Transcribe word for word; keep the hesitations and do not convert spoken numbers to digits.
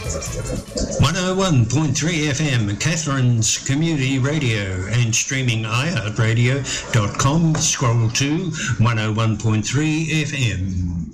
one oh one point three F M, Catherine's Community Radio, and streaming i heart radio dot com. Scroll to one oh one point three F M.